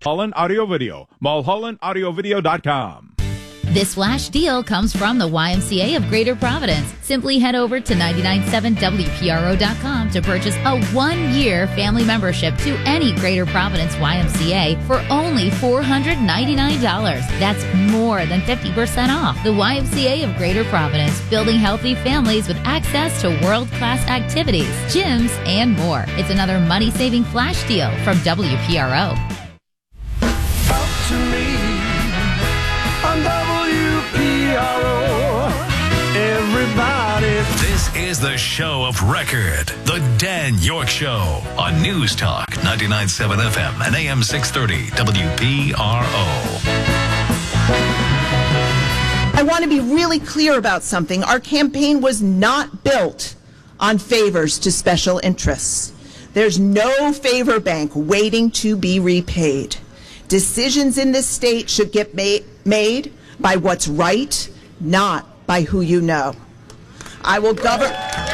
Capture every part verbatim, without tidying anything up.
Mulholland Audio Video, mulholland audio video dot com. This flash deal comes from the Y M C A of Greater Providence. Simply head over to nine nine seven W P R O dot com to purchase a one-year family membership to any Greater Providence Y M C A for only four hundred ninety-nine dollars. That's more than fifty percent off. The Y M C A of Greater Providence, building healthy families with access to world-class activities, gyms, and more. It's another money-saving flash deal from W P R O. Talk to me on W P R O. Everybody. This is the show of record, The Dan York Show, on News Talk ninety-nine point seven F M and A M six thirty W P R O. I want to be really clear about something. Our campaign was not built on favors to special interests. There's no favor bank waiting to be repaid. Decisions in this state should get ma- made by what's right, not by who you know. I will govern...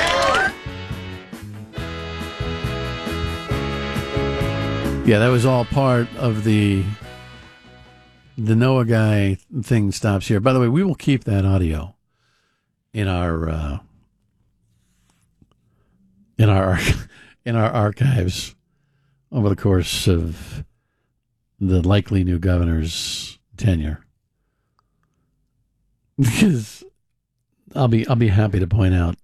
Yeah, that was all part of the the Noah guy thing stops here. By the way, we will keep that audio in our uh, in our in our archives over the course of the likely new governor's tenure, because I'll be I'll be happy to point out,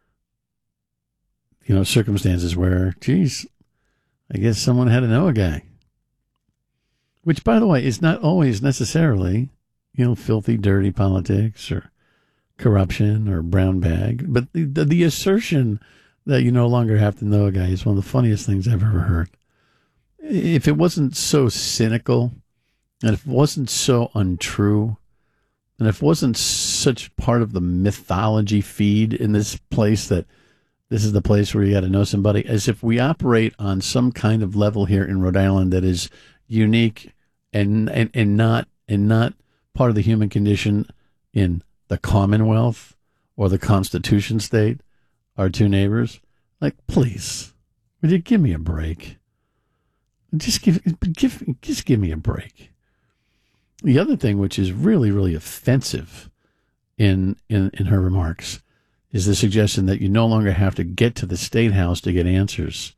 you know, circumstances where, geez, I guess someone had to know a guy. Which, by the way, is not always necessarily, you know, filthy, dirty politics or corruption or brown bag. But the, the, the assertion that you no longer have to know a guy is one of the funniest things I've ever heard. If it wasn't so cynical, and if it wasn't so untrue, and if it wasn't such part of the mythology feed in this place that this is the place where you got to know somebody, as if we operate on some kind of level here in Rhode Island that is unique and, and and not and not part of the human condition in the Commonwealth or the Constitution state, our two neighbors. Like, please, would you give me a break? Just give give just give me a break. The other thing, which is really really offensive in in, in her remarks, is the suggestion that you no longer have to get to the State House to get answers.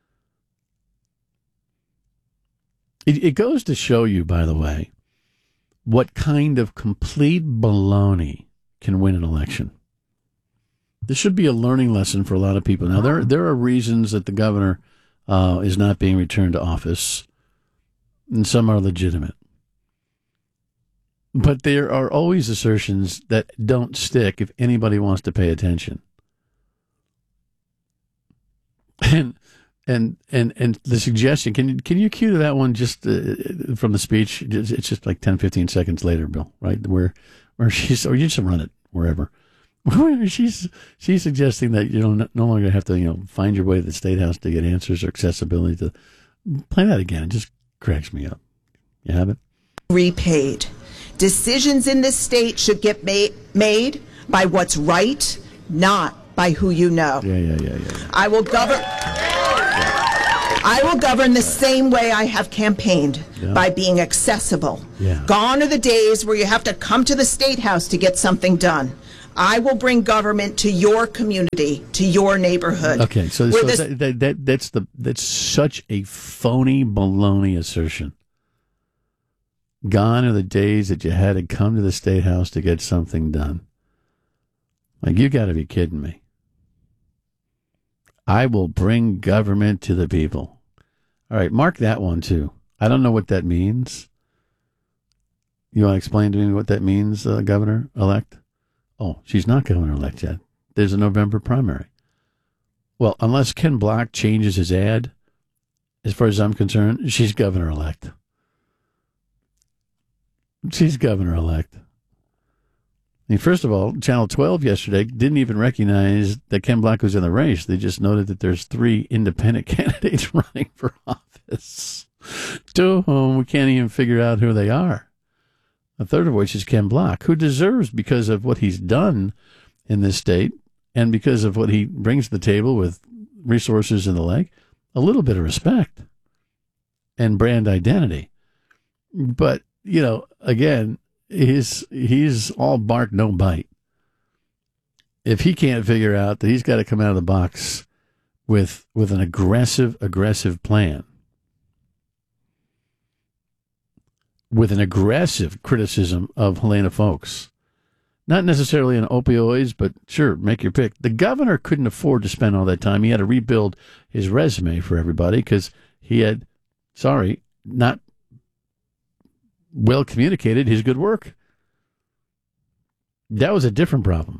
It, it goes to show you, by the way, what kind of complete baloney can win an election. This should be a learning lesson for a lot of people. Now, there, there are reasons that the governor uh, is not being returned to office, and some are legitimate. But there are always assertions that don't stick if anybody wants to pay attention. And and and and the suggestion, can you can you cue to that one just uh, from the speech? It's just like ten, fifteen seconds later, Bill, right? Where where she's, or you just run it wherever. Where she's she's suggesting that you don't no longer have to, you know, find your way to the State House to get answers or accessibility to. Play that again. It just cracks me up. You have it? Repaid. Decisions in this state should get ma- made by what's right, not by who you know. Yeah, yeah, yeah, yeah. yeah. I will govern. I will govern the same way I have campaigned, yeah. by being accessible. Yeah. Gone are the days where you have to come to the State House to get something done. I will bring government to your community, to your neighborhood. Okay, so, so this- that, that, that that's the that's such a phony baloney assertion. Gone are the days that you had to come to the State House to get something done. Like, you got to be kidding me. I will bring government to the people. All right, mark that one, too. I don't know what that means. You want to explain to me what that means, uh, Governor-elect? Oh, she's not Governor-elect yet. There's a November primary. Well, unless Ken Block changes his ad, as far as I'm concerned, she's Governor-elect. She's Governor-elect. I mean, first of all, Channel twelve yesterday didn't even recognize that Ken Block was in the race. They just noted that there's three independent candidates running for office, two of whom we can't even figure out who they are. A third of which is Ken Block, who deserves, because of what he's done in this state and because of what he brings to the table with resources and the like, a little bit of respect and brand identity. But, you know, again, he's, he's all bark, no bite. If he can't figure out that he's got to come out of the box with with an aggressive, aggressive plan, with an aggressive criticism of Helena Foulkes, not necessarily on opioids, but sure, make your pick. The governor couldn't afford to spend all that time. He had to rebuild his resume for everybody because he had, sorry, not well communicated his good work. That was a different problem.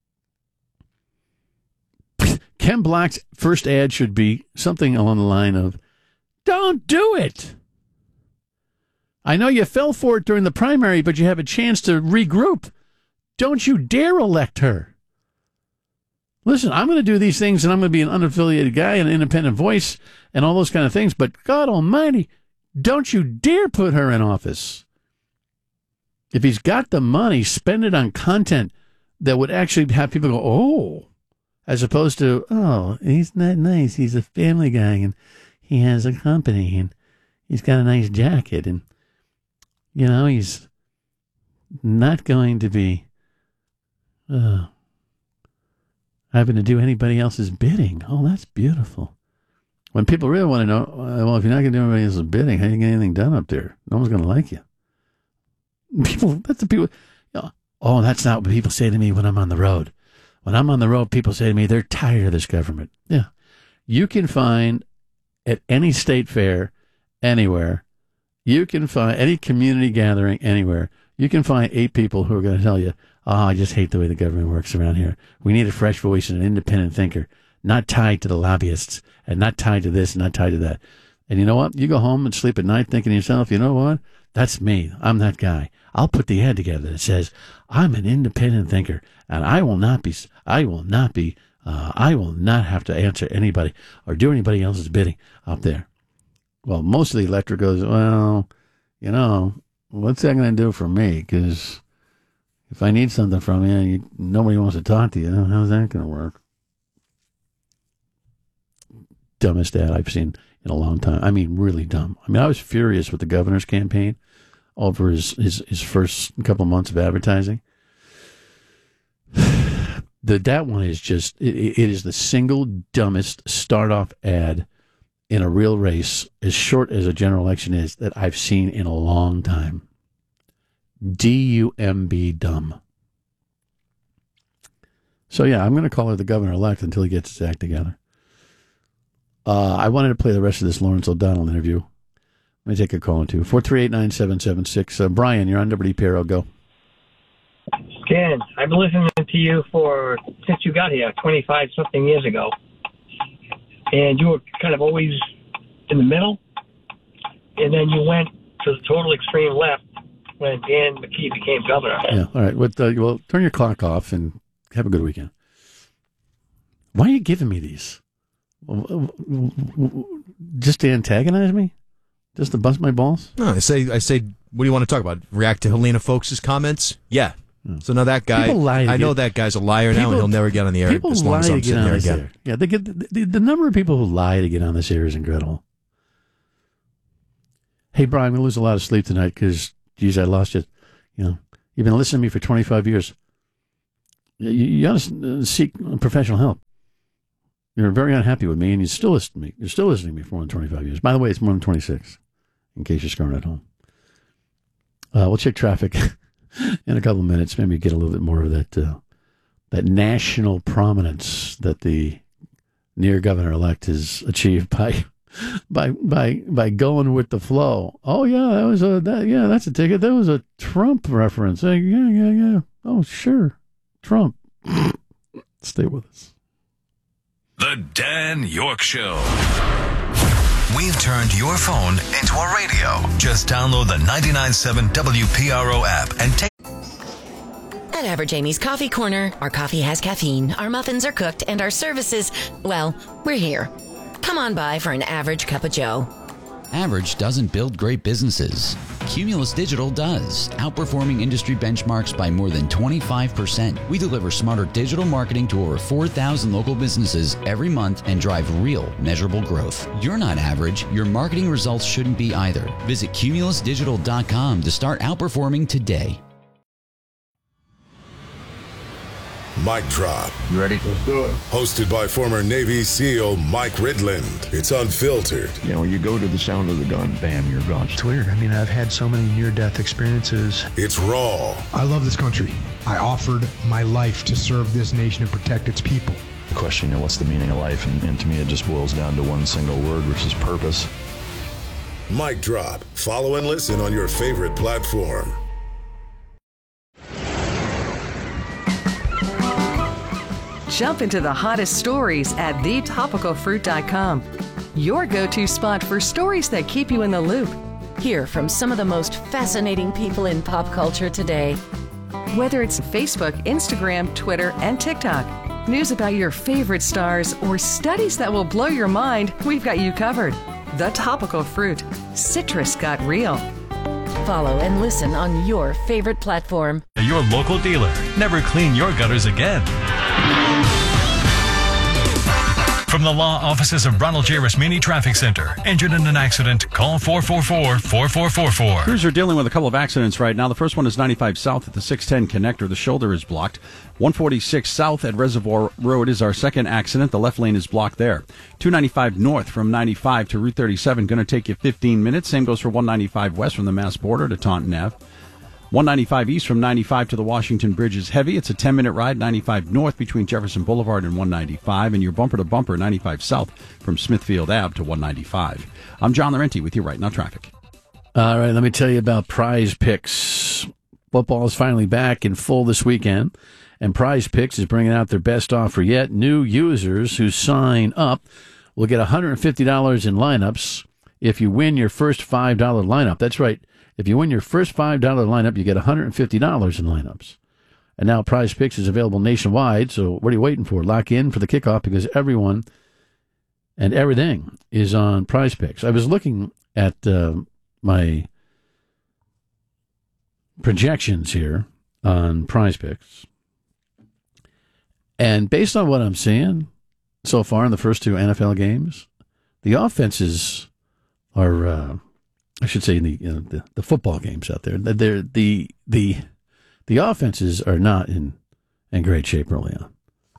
Ken Block's first ad should be something along the line of, don't do it. I know you fell for it during the primary, but you have a chance to regroup. Don't you dare elect her. Listen, I'm going to do these things, and I'm going to be an unaffiliated guy and an independent voice and all those kind of things, but God almighty, don't you dare put her in office. If he's got the money, spend it on content that would actually have people go, oh, as opposed to, oh, he's not nice. He's a family guy, and he has a company, and he's got a nice jacket, and, you know, he's not going to be uh, having to do anybody else's bidding. Oh, that's beautiful. When people really want to know, well, if you're not going to do anybody else's bidding, how are you going to get anything done up there? No one's going to like you. People, that's the people, you know, oh, that's not what people say to me when I'm on the road. When I'm on the road, people say to me, they're tired of this government. Yeah. You can find at any state fair, anywhere, you can find any community gathering, anywhere, you can find eight people who are going to tell you, oh, I just hate the way the government works around here. We need a fresh voice and an independent thinker, not tied to the lobbyists and not tied to this and not tied to that. And you know what? You go home and sleep at night thinking to yourself, you know what? That's me. I'm that guy. I'll put the ad together that says, I'm an independent thinker, and I will not be, I will not be, uh, I will not have to answer anybody or do anybody else's bidding up there. Well, most of the electorate goes, well, you know, what's that going to do for me? Because if I need something from you, you, nobody wants to talk to you. How's that going to work? Dumbest ad I've seen in a long time. I mean, really dumb. I mean, I was furious with the governor's campaign over his, his, his first couple months of advertising. The, that one is just, it, it is the single dumbest start-off ad in a real race, as short as a general election is, that I've seen in a long time. D U M B, dumb. So, yeah, I'm going to call her the governor-elect until he gets his act together. Uh, I wanted to play the rest of this Lawrence O'Donnell interview. Let me take a call, too. four three eight, nine seven seven six. Uh, Brian, you're on W P R O. Go. Ken, I've been listening to you for since you got here, twenty-five something years ago, and you were kind of always in the middle, and then you went to the total extreme left when Dan McKee became governor. Yeah, all right. Well, uh, well, turn your clock off and have a good weekend. Why are you giving me these? Just to antagonize me? Just to bust my balls? No, I say, I say, what do you want to talk about? React to Helena Foulkes' comments? Yeah. Mm. So now that guy, I know get, that guy's a liar now, people, and he'll never get on the air as long as I'm sitting here again. Air. Yeah, they get, the, the, the number of people who lie to get on this air is incredible. Hey, Brian, I'm going to lose a lot of sleep tonight because, geez, I lost you. You know, you've been listening to me for twenty-five years. You, you got to seek professional help. You're very unhappy with me, and you still listen to me. You're still listening to me for more than twenty-five years. By the way, it's more than twenty-six, in case you're screwing at home. Uh, we'll check traffic in a couple of minutes. Maybe get a little bit more of that uh, that national prominence that the near governor-elect has achieved by by by by going with the flow. Oh yeah, that was a that, yeah, that's a ticket. That was a Trump reference. Uh, yeah, yeah, yeah. Oh sure, Trump. Stay with us. The Dan York Show. We've turned your phone into a radio. Just download the ninety-nine point seven W P R O app and take... At Average Amy's Coffee Corner, our coffee has caffeine, our muffins are cooked, and our services, well, we're here. Come on by for an average cup of joe. Average doesn't build great businesses. Cumulus Digital does, outperforming industry benchmarks by more than twenty-five percent. We deliver smarter digital marketing to over four thousand local businesses every month and drive real, measurable growth. You're not average. Your marketing results shouldn't be either. Visit cumulus digital dot com to start outperforming today. Mic Drop. You ready? Let's do it. Hosted by former Navy SEAL Mike Ridland. It's unfiltered. You know, when you go to the sound of the gun, bam, you're gone. It's weird. I mean, I've had so many near-death experiences. It's raw. I love this country. I offered my life to serve this nation and protect its people. The question, you know, what's the meaning of life? And, and to me, it just boils down to one single word, which is purpose. Mic Drop. Follow and listen on your favorite platform. Jump into the hottest stories at the topical fruit dot com. Your go-to spot for stories that keep you in the loop. Hear from some of the most fascinating people in pop culture today. Whether it's Facebook, Instagram, Twitter, and TikTok, news about your favorite stars, or studies that will blow your mind, we've got you covered. The Topical Fruit. Citrus got real. Follow and listen on your favorite platform. Your local dealer. Never clean your gutters again. From the law offices of Ronald J. Rasmini Traffic Center. Injured in an accident? Call four four four, four four four four. Crews are dealing with a couple of accidents right now. The first one is ninety-five South at the six ten connector. The shoulder is blocked. one forty-six South at Reservoir Road is our second accident. The left lane is blocked there. two ninety-five North from ninety-five to Route thirty-seven. Going to take you fifteen minutes. Same goes for one ninety-five West from the Mass border to Taunton Avenue. one ninety-five East from ninety-five to the Washington Bridge is heavy. It's a ten-minute ride. ninety-five North between Jefferson Boulevard and one ninety-five. And your bumper-to-bumper, ninety-five South from Smithfield Avenue to one ninety-five. I'm John Laurenti with you right now, traffic. All right, let me tell you about Prize Picks. Football is finally back in full this weekend, and Prize Picks is bringing out their best offer yet. New users who sign up will get one hundred fifty dollars in lineups if you win your first five dollar lineup. That's right. If you win your first five dollar lineup, you get one hundred fifty dollars in lineups. And now Prize Picks is available nationwide, so what are you waiting for? Lock in for the kickoff because everyone and everything is on Prize Picks. I was looking at uh, my projections here on Prize Picks, and based on what I'm seeing so far in the first two N F L games, the offenses are... Uh, I should say the, you know, the the football games out there. They're, the the the offenses are not in in great shape early on.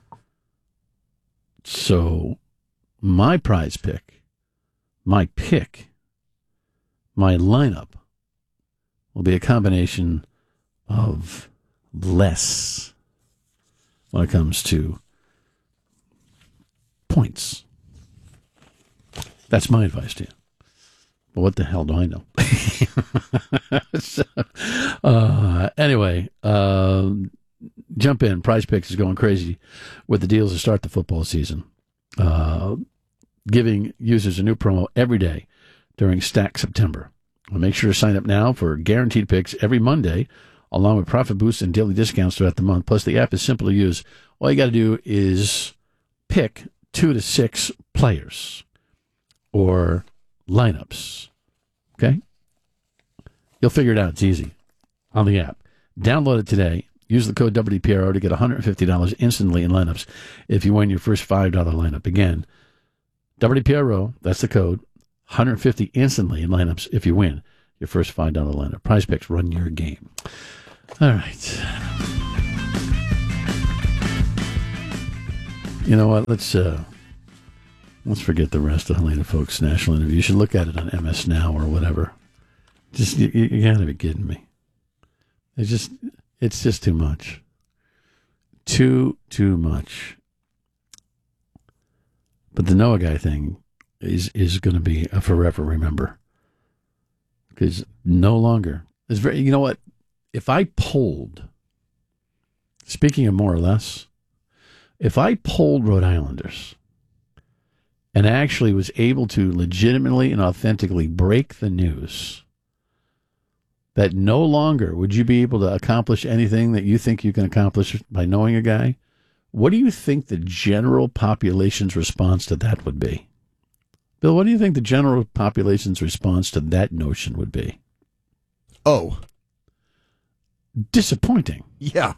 So my prize pick, my pick, my lineup will be a combination of less when it comes to points. That's my advice to you. But what the hell do I know? so, uh, anyway, uh, jump in. Prize Picks is going crazy with the deals to start the football season. Uh, giving users a new promo every day during Stack September. Well, make sure to sign up now for guaranteed picks every Monday, along with profit boosts and daily discounts throughout the month. Plus, the app is simple to use. All you got to do is pick two to six players or lineups. Okay? You'll figure it out. It's easy on the app. Download it today. Use the code W P R O to get one hundred fifty dollars instantly in lineups if you win your first five dollar lineup. Again, W P R O, that's the code, one hundred fifty dollars instantly in lineups if you win your first five dollar lineup. Prize Picks, run your game. All right. You know what? Let's... Uh, Let's forget the rest of Helena Folks' national interview. You should look at it on M S Now or whatever. Just you, you gotta be kidding me. It's just it's just too much. Too too much. But the Noah guy thing is is going to be a forever remember. Because no longer it's very. You know what? If I polled, speaking of more or less, if I polled Rhode Islanders and actually was able to legitimately and authentically break the news that no longer would you be able to accomplish anything that you think you can accomplish by knowing a guy, what do you think the general population's response to that would be? Bill, what do you think the general population's response to that notion would be? Oh. Disappointing. Yeah.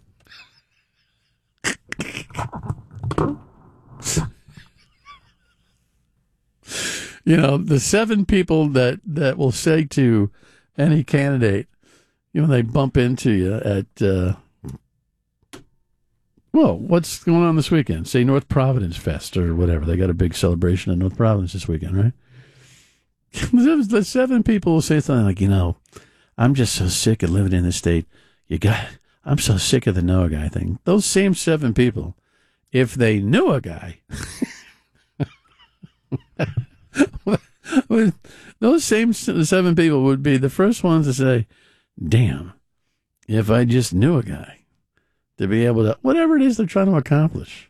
You know, the seven people that, that will say to any candidate, you know, they bump into you at, uh, well, what's going on this weekend? Say North Providence Fest or whatever. They got a big celebration in North Providence this weekend, right? The seven people will say something like, you know, I'm just so sick of living in this state. You got, I'm so sick of the know a guy thing. Those same seven people, if they knew a guy, those same seven people would be the first ones to say, damn, if I just knew a guy to be able to, whatever it is they're trying to accomplish.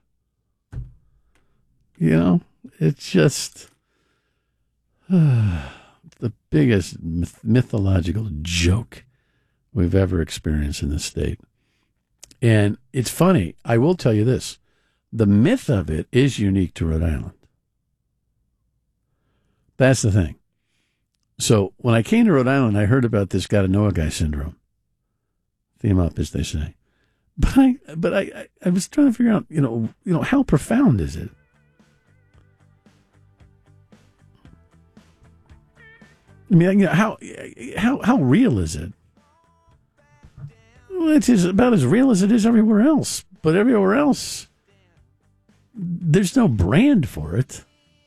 You know, it's just uh, the biggest myth- mythological joke we've ever experienced in this state. And it's funny. I will tell you this. The myth of it is unique to Rhode Island. That's the thing. So when I came to Rhode Island, I heard about this gotta know a guy syndrome. Theme up, as they say. But I, but I, I was trying to figure out, you know, you know, how profound is it? I mean, you know, how, how, how real is it? Well, it's about as real as it is everywhere else. But everywhere else, there's no brand for it.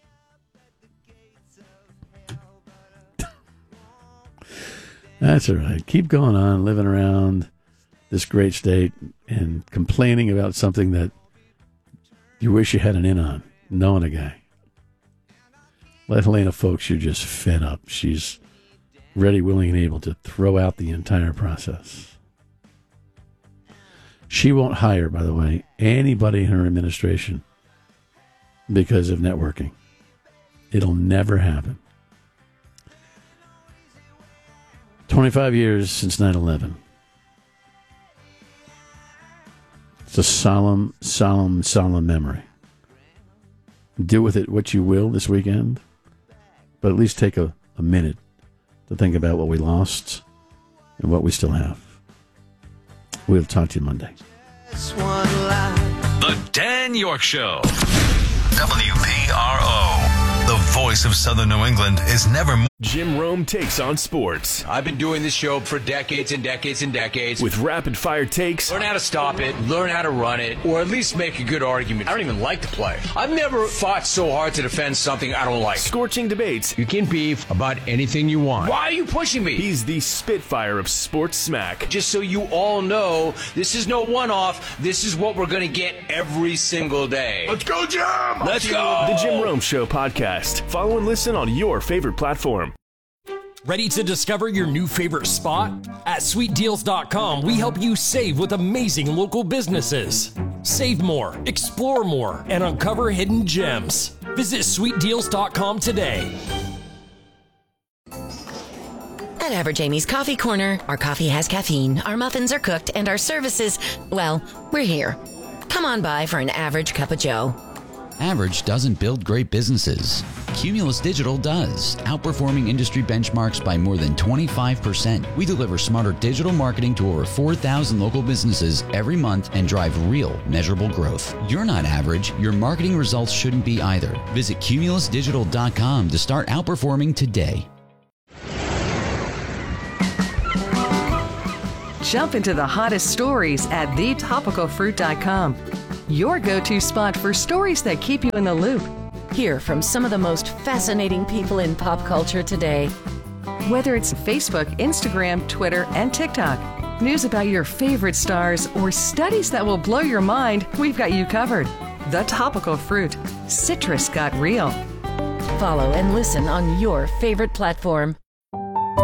That's all right. Keep going on, living around this great state and complaining about something that you wish you had an in on, knowing a guy. Let Helena Folks, you're just fed up. She's ready, willing, and able to throw out the entire process. She won't hire, by the way, anybody in her administration because of networking. It'll never happen. twenty-five years since nine eleven. It's a solemn, solemn, solemn memory. Do with it what you will this weekend, but at least take a, a minute to think about what we lost and what we still have. We'll talk to you Monday. The Dan York Show. W P R O. The voice of Southern New England is never more. Jim Rome takes on sports. I've been doing this show for decades and decades and decades. With rapid fire takes. Learn how to stop it, learn how to run it, or at least make a good argument. I don't even like to play. I've never fought so hard to defend something I don't like. Scorching debates. You can beef about anything you want. Why are you pushing me? He's the Spitfire of sports smack. Just so you all know, this is no one-off. This is what we're going to get every single day. Let's go, Jim! Let's go! The Jim Rome Show podcast. Follow and listen on your favorite platform. Ready to discover your new favorite spot? At sweet deals dot com, we help you save with amazing local businesses. Save more, explore more, and uncover hidden gems. Visit sweet deals dot com today. At Average Amy's Coffee Corner, our coffee has caffeine, our muffins are cooked, and our services, well, we're here. Come on by for an average cup of joe. Average doesn't build great businesses. Cumulus Digital does, outperforming industry benchmarks by more than twenty-five percent. We deliver smarter digital marketing to over four thousand local businesses every month and drive real, measurable growth. You're not average. Your marketing results shouldn't be either. Visit cumulus digital dot com to start outperforming today. Jump into the hottest stories at the topical fruit dot com. Your go-to spot for stories that keep you in the loop. Hear from some of the most fascinating people in pop culture today. Whether it's Facebook, Instagram, Twitter, and TikTok, news about your favorite stars, or studies that will blow your mind, we've got you covered. The Topical Fruit. Citrus got real. Follow and listen on your favorite platform.